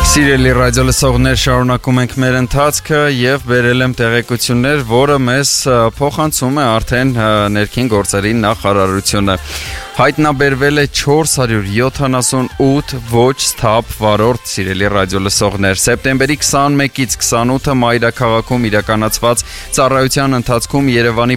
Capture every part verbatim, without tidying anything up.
Սիրելի ռադիո լսողներ, շարունակում ենք մեր ընթացքը եւ բերել եմ տեղեկություններ, որը մեզ փոխանցում է արդեն ներքին գործերի նախարարությունը։ Հայտնաբերվել է չորս հարյուր յոթանասունութ ոչ սթափ վարորդ, սիրելի ռադիո լսողներ։ Սեպտեմբերի քսանմեկից քսանութը մայրաքաղաքում իրականացված ծառայության ընթացքում Երևանի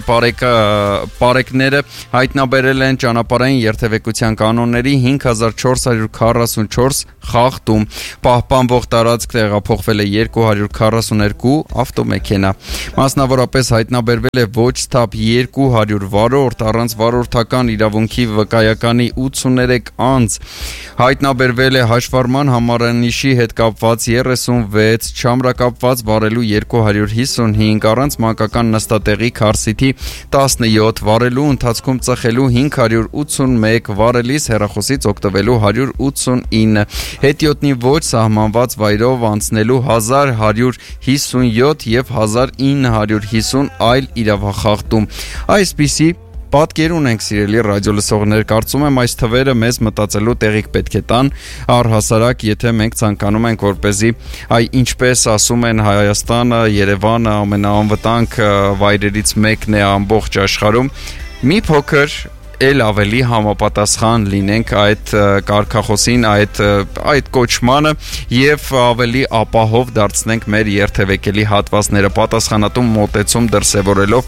պարեկները հայտնաբերել են ճանապարհային երթևեկության կանոնների հինգ հազար չորս հարյուր քառասունչորս խախտում։ Պահպանվող տարածք տեղափոխվել է երկու հարյուր քառասուներկու ավտոմեքենա։ Մասնավորապես հայտնաբերվել է ոչ սթափ երկու հարյուր վարորդ, առանց վարորդական իրավունքի վկայականի ութսուներեք անձ։ Հայտնաբերվել է հաշվառման համարանիշի հետ կապված երեսունվեց, չամրակապված վարելու երկու հարյուր հիսունհինգ, առանց մանկական նստատեղի քարսիթի տասնյոթ, վարելու ընթացքում ծխելու հինգ հարյուր ութսունմեկ, վարելիս հեռախոսից օգտվելու հարյուր ութսունինը, հետիոտնի ոչ սահմանված վայրով անցնելու հազար հարյուր հիսունյոթ եւ հազար ինը հարյուր հիսուն այլ իրավախախտում։ Այսպիսի պատկեր ունենք, սիրելի ռադիո լսողներ, կարծում եմ այս թվերը մեզ մտածելու տեղիք պետք է տան, առհասարակ, եթե մենք ցանկանում ենք, որպեսզի այ ինչպես ասում են Հայաստանը, Երևանը ամենաանվտանգ վայրերից մեկն է ամբողջ աշխարհում, մի փոքր էլ ավելի համապատասխան լինենք այդ կարգախոսին, այդ այդ կոչմանը եւ ավելի ապահով դարձնենք մեր երթևեկելի հատվածները, պատասխանատու մոտեցում դրսևորելով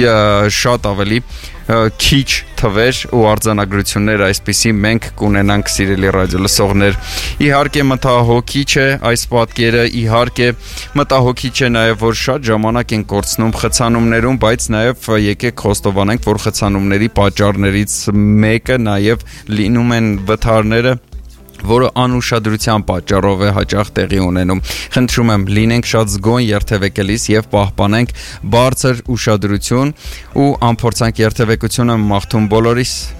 շատ ավելի քիչ թվեր ու արձանագրություններ այսպիսի մենք կունենանք, սիրելի ռադիո լսողներ։ Իհարկե մտահոգիչ է այս պատկերը, իհարկե մտահոգիչ է նաև, որ շատ ժամանակ են կորցնում խցանումներում, բայց նաև եկեք խոստովանենք, որ խցանումների պատճառներից մեկը նաև լինում են վթարները, որը անուշադրության պատճառով է հաճախ տեղի ունենում։ Խնդրում եմ, լինենք շատ զգոն երթևեկելիս եւ պահպանենք բարձր ուշադրություն ու անփորձանք երթևեկությունը մաղթում բոլորիս։